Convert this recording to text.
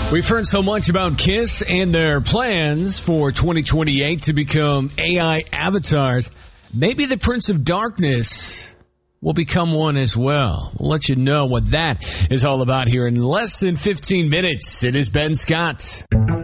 We've heard so much about KISS and their plans for 2028 to become AI avatars. Maybe the Prince of Darkness will become one as well. We'll let you know what that is all about here in less than 15 minutes. It is Ben Scott.